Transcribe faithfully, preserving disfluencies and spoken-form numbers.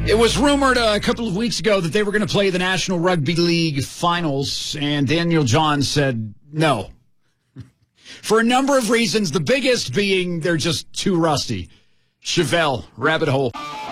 It was rumored uh, a couple of weeks ago that they were going to play the National Rugby League Finals, and Daniel Johns said no. For a number of reasons, the biggest being they're just too rusty. Chevelle, rabbit hole.